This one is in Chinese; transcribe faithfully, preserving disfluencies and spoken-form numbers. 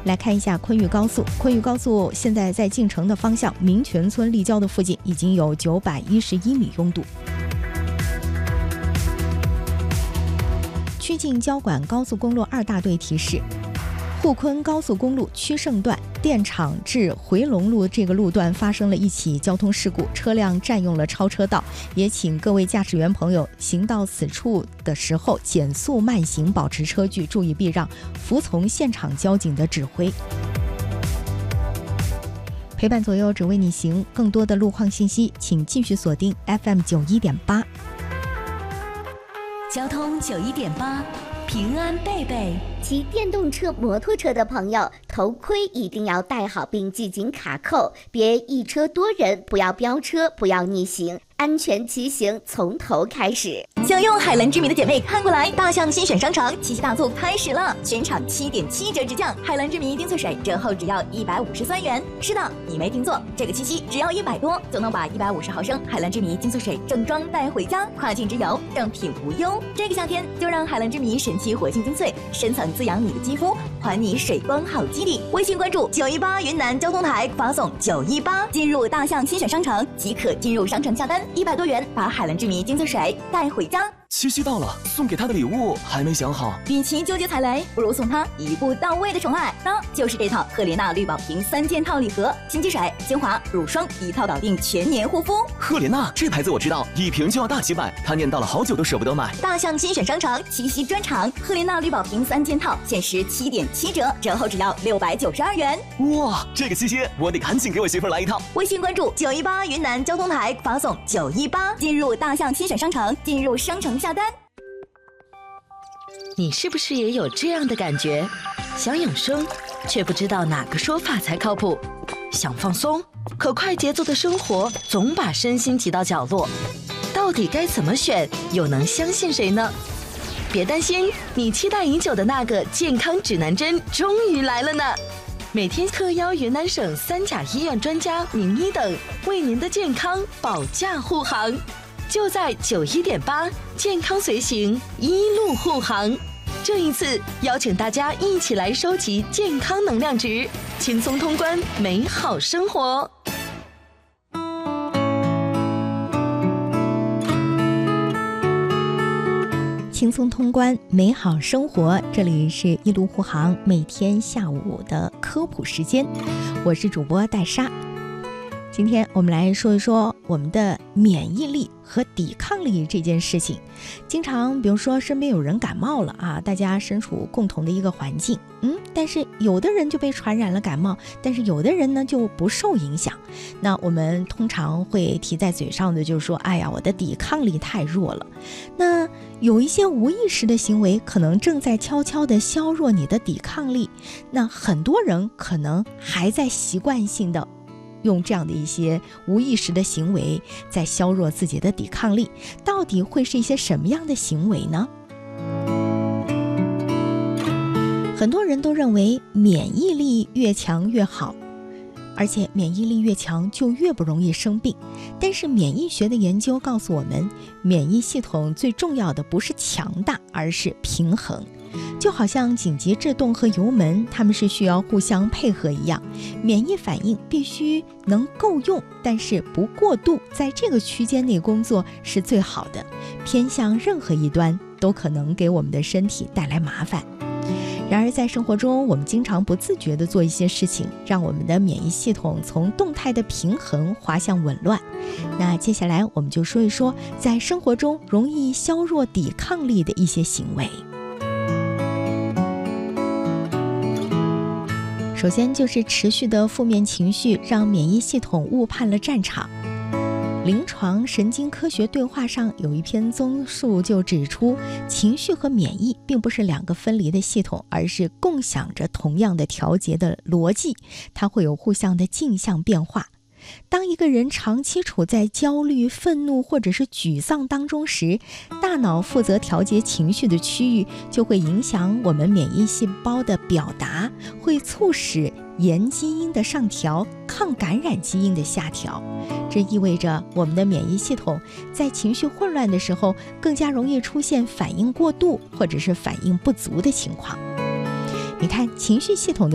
来看一下昆玉高速，昆玉高速现在在进城的方向民权村立交的附近已经有九百一十一米拥堵。曲靖交管高速公路二大队提示，沪昆高速公路曲胜段电厂至回龙路这个路段发生了一起交通事故，车辆占用了超车道，也请各位驾驶员朋友行到此处的时候减速慢行，保持车距，注意避让，服从现场交警的指挥。陪伴左右，只为你行。更多的路况信息，请继续锁定 F M 九一点八。 交通九一点八，平安贝贝。 骑电动车、摩托车的朋友，头盔一定要戴好并系紧卡扣，别一车多人，不要飙车，不要逆行，安全骑行从头开始。 想用海蓝之谜的姐妹看过来，大象新选商场七夕大促开始了，全场七点七折直降，海蓝之谜丁翠水折后只要一百五十三元。是的，你没听错，这个七夕只要一百多就能把一百五十毫升海蓝之谜丁翠水正装带回家，跨境之游正品无忧。这个夏天就让海蓝之谜神奇活性精粹深层滋养你的肌肤，还你水光好肌理。微信关注九一八云南交通台，发送九一八进入大象新选商城即可进入商城下单，一百多元把海蓝之谜精粹水带回家。 七夕到了，送给他的礼物还没想好。 与其纠结踩雷，不如送他一步到位的宠爱，那就是这套赫莲娜绿宝瓶三件套礼盒，新机水、精华、乳霜一套搞定全年护肤。 赫莲娜这牌子我知道，一瓶就要大几百，他念叨了好久都舍不得买。 大象新选商场七夕专场，赫莲娜绿宝瓶三件套限时七点七折，折后只要六百九十二元。 哇，这个七夕我得赶紧给我媳妇来一套。 微信关注九一八云南交通台，发送九一八进入大象新选商城，进入商城下单。 你是不是也有这样的感觉？想养生，却不知道哪个说法才靠谱；想放松，可快节奏的生活总把身心挤到角落。到底该怎么选？又能相信谁呢？别担心，你期待已久的那个健康指南针终于来了呢！每天特邀云南省三甲医院专家、名医等，为您的健康保驾护航。就在九一点八，健康随行，一路护航。这一次邀请大家一起来收集健康能量值，轻松通关美好生活。 轻松通关美好生活，这里是一路护航，每天下午的科普时间，我是主播戴莎。今天我们来说一说我们的免疫力和抵抗力这件事情。经常比如说身边有人感冒了啊，大家身处共同的一个环境，嗯，但是有的人就被传染了感冒，但是有的人呢就不受影响。那我们通常会提在嘴上的就是说，哎呀，我的抵抗力太弱了。那有一些无意识的行为可能正在悄悄地削弱你的抵抗力，那很多人可能还在习惯性的用这样的一些无意识的行为在削弱自己的抵抗力，到底会是一些什么样的行为呢？很多人都认为免疫力越强越好，而且免疫力越强就越不容易生病。但是免疫学的研究告诉我们，免疫系统最重要的不是强大，而是平衡。就好像紧急制动和油门，它们是需要互相配合一样，免疫反应必须能够用，但是不过度，在这个区间内工作是最好的。偏向任何一端都可能给我们的身体带来麻烦。然而在生活中，我们经常不自觉地做一些事情，让我们的免疫系统从动态的平衡滑向紊乱。那接下来我们就说一说在生活中容易削弱抵抗力的一些行为。首先就是持续的负面情绪让免疫系统误判了战场。临床神经科学对话上有一篇综述就指出，情绪和免疫并不是两个分离的系统，而是共享着同样的调节的逻辑，它会有互相的镜像变化。当一个人长期处在焦虑、愤怒或者是沮丧当中时，大脑负责调节情绪的区域就会影响我们免疫细胞的表达，会促使炎基因的上调，抗感染基因的下调。这意味着我们的免疫系统在情绪混乱的时候，更加容易出现反应过度或者是反应不足的情况。你看，情绪系统的